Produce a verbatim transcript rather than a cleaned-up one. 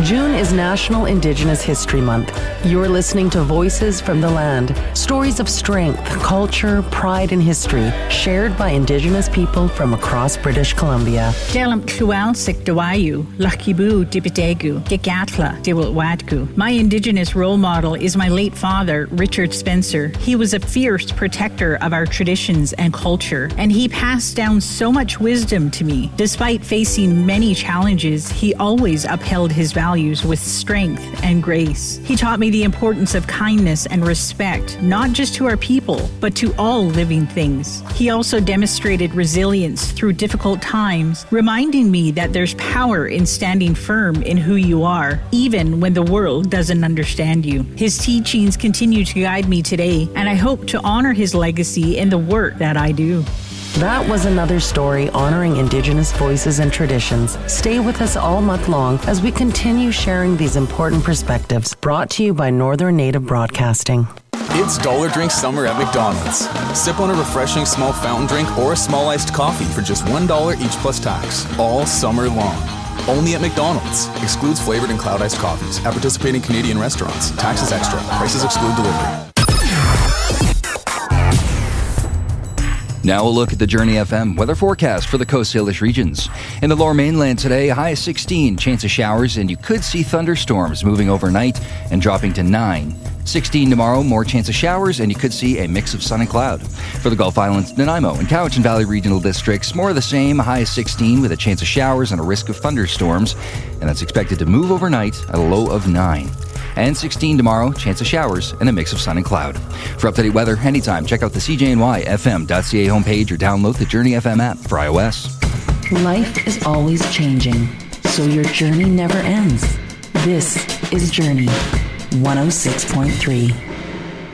June is National Indigenous History Month. You're listening to Voices from the Land, stories of strength, culture, pride, and history shared by Indigenous people from across British Columbia. Delam Klualsik Dawayu, Lakibu Dibidegu, Gigatla Diwadgu. My Indigenous role model is my late father, Richard Spencer. He was a fierce protector of our traditions and culture, and he passed down so much wisdom to me. Despite facing many challenges, he always upheld his values with strength and grace. He taught me the importance of kindness and respect, not just to our people, but to all living things. He also demonstrated resilience through difficult times, reminding me that there's power in standing firm in who you are, even when the world doesn't understand you. His teachings continue to guide me today, and I hope to honor his legacy in the work that I do. That was another story honoring Indigenous voices and traditions. Stay with us all month long as we continue sharing these important perspectives, brought to you by Northern Native Broadcasting. It's Dollar Drink Summer at McDonald's. Sip on a refreshing small fountain drink or a small iced coffee for just one dollar each plus tax, all summer long. Only at McDonald's. Excludes flavored and cloud iced coffees at participating Canadian restaurants. Taxes extra. Prices exclude delivery. Now a look at the Journey F M weather forecast for the Coast Salish regions. In the Lower Mainland today, a high of sixteen, chance of showers, and you could see thunderstorms moving overnight and dropping to nine. sixteen tomorrow, more chance of showers, and you could see a mix of sun and cloud. For the Gulf Islands, Nanaimo and Cowichan Valley regional districts, more of the same, a high of sixteen with a chance of showers and a risk of thunderstorms, and that's expected to move overnight at a low of nine. And sixteen tomorrow, chance of showers and a mix of sun and cloud. For up-to-date weather, anytime, check out the C J N Y F M dot C A homepage or download the Journey F M app for iOS. Life is always changing, so your journey never ends. This is Journey one oh six point three.